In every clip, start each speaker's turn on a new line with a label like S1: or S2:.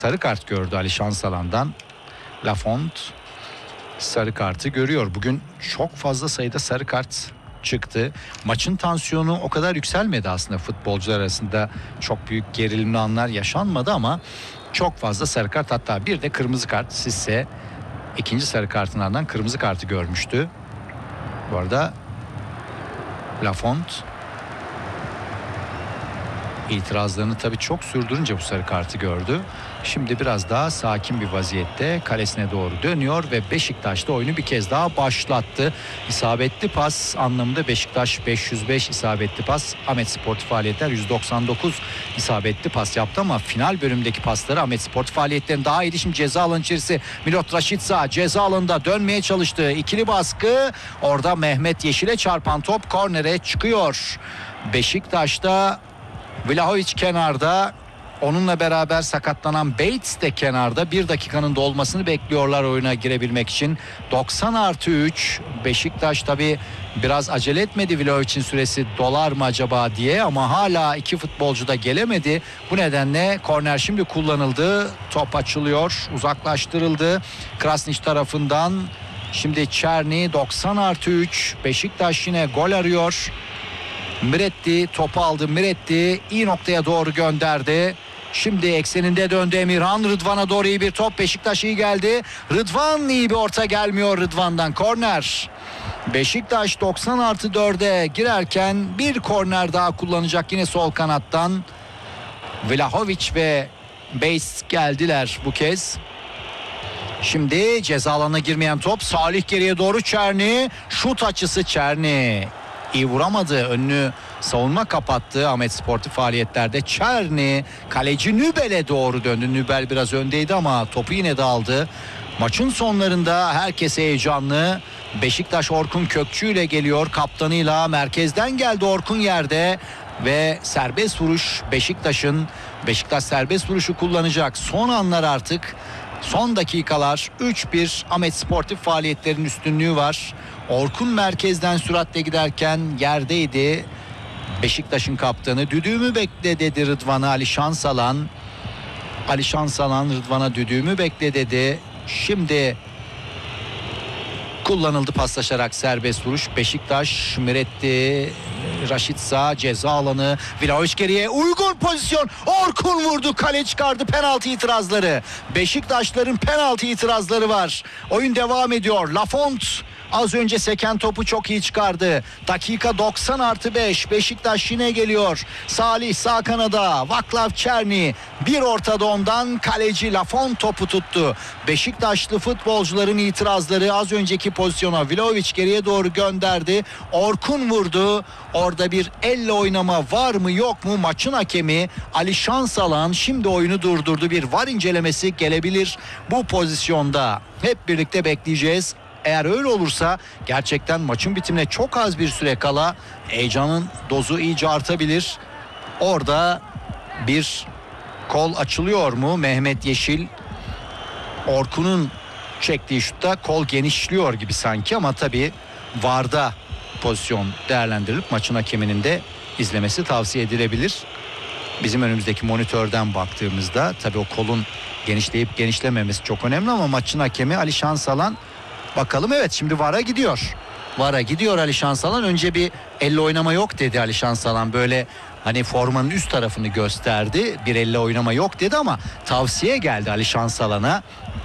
S1: Sarı kart gördü Ali Şansalan'dan. Lafont sarı kartı görüyor. Bugün çok fazla sayıda sarı kart çıktı. Maçın tansiyonu o kadar yükselmedi aslında, futbolcular arasında çok büyük gerilimli anlar yaşanmadı ama çok fazla sarı kart, hatta bir de kırmızı kart. Sizse ikinci sarı kartından kırmızı kartı görmüştü. Bu arada Lafont itirazlarını tabii çok sürdürünce bu sarı kartı gördü. Şimdi biraz daha sakin bir vaziyette kalesine doğru dönüyor ve Beşiktaş'ta oyunu bir kez daha başlattı. İsabetli pas anlamında Beşiktaş 505 isabetli pas, Ahmet Sportif Faaliyetler 199 isabetli pas yaptı ama final bölümdeki pasları Ahmet Sportif Faaliyetler'in daha iyiydi. Şimdi ceza alanı içerisi Milot Rashica ceza alanında dönmeye çalıştı. İkili baskı, orada Mehmet Yeşil'e çarpan top kornere çıkıyor. Beşiktaş'ta Vlahovic kenarda, onunla beraber sakatlanan Bates de kenarda. Bir dakikanın dolmasını bekliyorlar oyuna girebilmek için. 90+3. Beşiktaş tabi biraz acele etmedi Vlahovic'in süresi dolar mı acaba diye, ama hala iki futbolcu da gelemedi. Bu nedenle korner şimdi kullanıldı. Top açılıyor, uzaklaştırıldı Krasnić tarafından. Şimdi Çerni 90+3. Beşiktaş yine gol arıyor. Miretti topu aldı. Miretti iyi noktaya doğru gönderdi. Şimdi ekseninde döndü Emirhan. Rıdvan'a doğru iyi bir top. Beşiktaş iyi geldi. Rıdvan, iyi bir orta gelmiyor Rıdvan'dan. Korner. Beşiktaş 90+4'e girerken bir korner daha kullanacak yine sol kanattan. Vlahovic ve Bates geldiler bu kez. Şimdi ceza alanına girmeyen top. Salih geriye doğru, Çerni. Şut açısı Çerni. İyi vuramadı. Önünü savunma kapattı Ahmet Sportif Faaliyetlerde. Çerni kaleci Nübel'e doğru döndü. Nübel biraz öndeydi ama topu yine de aldı. Maçın sonlarında herkes heyecanlı. Beşiktaş Orkun Kökçü ile geliyor. Kaptanıyla merkezden geldi Orkun yerde. Ve serbest vuruş Beşiktaş'ın. Beşiktaş serbest vuruşu kullanacak. Son anlar artık. Son dakikalar. 3-1 Ahmet Sportif Faaliyetlerin üstünlüğü var. Orkun merkezden süratle giderken yerdeydi. Beşiktaş'ın kaptanı düdüğümü bekle dedi Rıdvan'a Ali Şansalan. Ali Şansalan Rıdvan'a düdüğümü bekle dedi. Şimdi kullanıldı paslaşarak serbest vuruş. Beşiktaş Miretti, Rashica ceza alanı, Vlahovic geriye, uygun pozisyon, Orkun vurdu, kale çıkardı. Penaltı itirazları, Beşiktaşların penaltı itirazları var. Oyun devam ediyor. Lafont az önce seken topu çok iyi çıkardı. Dakika 90+5. Beşiktaş yine geliyor. Salih sağ kanada. Vaklav Çerni. Bir ortada ondan. Kaleci Lafont topu tuttu. Beşiktaşlı futbolcuların itirazları az önceki pozisyona. Vlahovic geriye doğru gönderdi. Orkun vurdu. Orada bir elle oynama var mı yok mu? Maçın hakemi Ali Şansalan şimdi oyunu durdurdu. Bir VAR incelemesi gelebilir bu pozisyonda. Hep birlikte bekleyeceğiz. Eğer öyle olursa gerçekten maçın bitimine çok az bir süre kala heyecanın dozu iyice artabilir. Orada bir kol açılıyor mu? Mehmet Yeşil Orkun'un çektiği şutta kol genişliyor gibi sanki, ama tabii VAR'da pozisyon değerlendirilip maçın hakeminin de izlemesi tavsiye edilebilir. Bizim önümüzdeki monitörden baktığımızda tabii o kolun genişleyip genişlememesi çok önemli, ama maçın hakemi Ali Şansalan. Bakalım, evet, şimdi VAR'a gidiyor. VAR'a gidiyor Ali Şansalan. Önce bir elle oynama yok dedi Ali Şansalan. Böyle hani formanın üst tarafını gösterdi. Bir elle oynama yok dedi ama tavsiye geldi Ali Şansalan'a.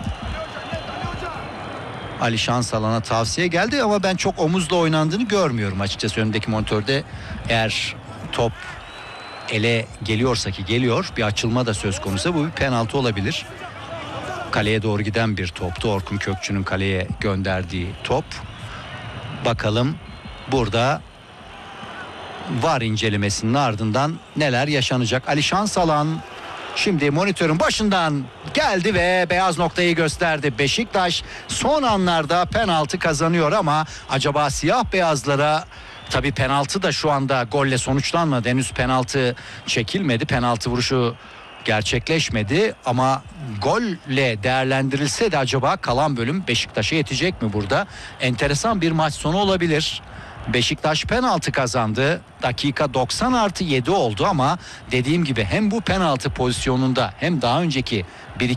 S1: Ali Şansalan'a tavsiye geldi ama ben çok omuzla oynandığını görmüyorum açıkçası önündeki monitörde. Eğer top ele geliyorsa, ki geliyor, bir açılma da söz konusu, bu bir penaltı olabilir. Kaleye doğru giden bir toptu. Orkun Kökçü'nün kaleye gönderdiği top. Bakalım burada VAR incelemesinin ardından neler yaşanacak. Ali Şansalan şimdi monitörün başından geldi ve beyaz noktayı gösterdi. Beşiktaş son anlarda penaltı kazanıyor ama acaba siyah beyazlara, tabii penaltı da şu anda golle sonuçlanmadı. Henüz penaltı çekilmedi. Penaltı vuruşu gerçekleşmedi ama golle değerlendirilse de acaba kalan bölüm Beşiktaş'a yetecek mi burada? Enteresan bir maç sonu olabilir. Beşiktaş penaltı kazandı. Dakika 90+7 oldu ama dediğim gibi hem bu penaltı pozisyonunda hem daha önceki bir